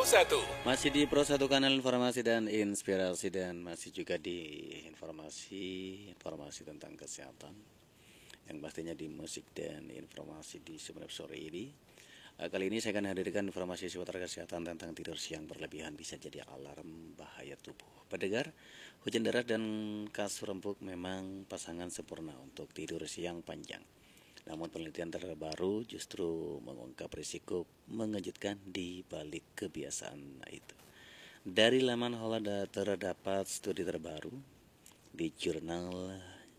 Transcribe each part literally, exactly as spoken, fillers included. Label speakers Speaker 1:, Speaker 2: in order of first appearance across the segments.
Speaker 1: satu.
Speaker 2: Masih di Pro satu Kanal Informasi dan Inspirasi, dan masih juga di informasi informasi tentang kesehatan, yang pastinya di musik dan informasi di Sumeneb sore ini. Uh, kali ini saya akan hadirkan informasi seputar kesehatan tentang tidur siang berlebihan bisa jadi alarm bahaya tubuh. Pendengar, hujan deras dan kasur empuk memang pasangan sempurna untuk tidur siang panjang. Namun penelitian terbaru justru mengungkap risiko mengejutkan di balik kebiasaan itu. Dari laman Holanda terdapat studi terbaru di jurnal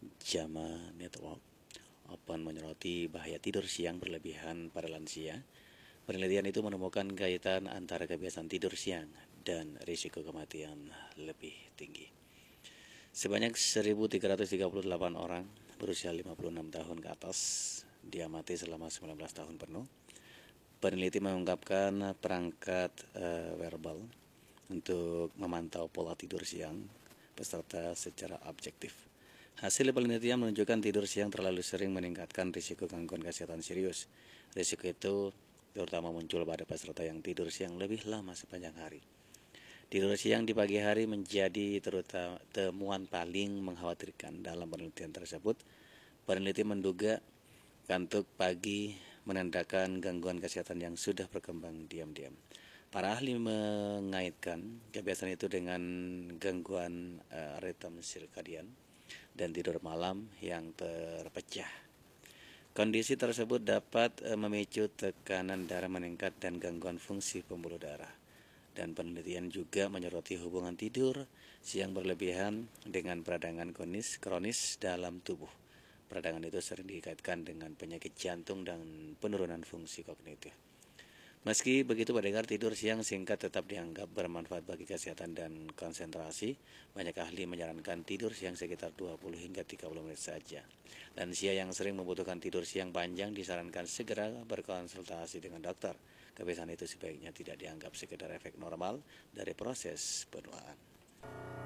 Speaker 2: JAMA Network Open menyoroti bahaya tidur siang berlebihan pada lansia. Penelitian itu menemukan kaitan antara kebiasaan tidur siang dan risiko kematian lebih tinggi. Sebanyak seribu tiga ratus tiga puluh delapan orang berusia lima puluh enam tahun ke atas diamati selama sembilan belas tahun penuh. Peneliti mengungkapkan perangkat uh, wearable untuk memantau pola tidur siang peserta secara objektif. Hasil penelitian menunjukkan tidur siang terlalu sering meningkatkan risiko gangguan kesehatan serius. Risiko itu terutama muncul pada peserta yang tidur siang lebih lama sepanjang hari. Tidur siang di pagi hari menjadi terutama temuan paling mengkhawatirkan dalam penelitian tersebut. Peneliti menduga kantuk pagi menandakan gangguan kesehatan yang sudah berkembang diam-diam. Para ahli mengaitkan kebiasaan itu dengan gangguan uh, ritme sirkadian dan tidur malam yang terpecah. Kondisi tersebut dapat uh, memicu tekanan darah meningkat dan gangguan fungsi pembuluh darah. Dan penelitian juga menyoroti hubungan tidur siang berlebihan dengan peradangan kronis, kronis dalam tubuh. Peradangan itu sering dikaitkan dengan penyakit jantung dan penurunan fungsi kognitif. Meski begitu, pendengar, tidur siang singkat tetap dianggap bermanfaat bagi kesehatan dan konsentrasi. Banyak ahli menyarankan tidur siang sekitar dua puluh hingga tiga puluh menit saja. Lansia yang sering membutuhkan tidur siang panjang disarankan segera berkonsultasi dengan dokter. Kebiasaan itu sebaiknya tidak dianggap sekedar efek normal dari proses penuaan.